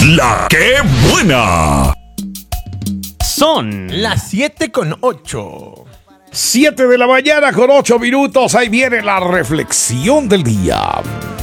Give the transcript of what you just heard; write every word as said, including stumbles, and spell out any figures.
La que buena. Son las siete con ocho. siete de la mañana con ocho minutos. Ahí viene la reflexión del día.